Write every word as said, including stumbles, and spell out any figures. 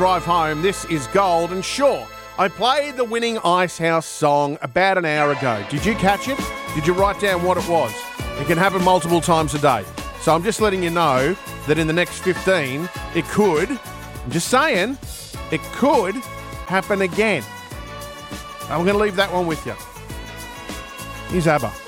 drive home. This is Gold. And sure, I played the winning Icehouse song about an hour ago. Did you catch it? Did you write down what it was? It can happen multiple times a day. So I'm just letting you know that in the next fifteen, it could, I'm just saying, it could happen again. I'm going to leave that one with you. Here's ABBA.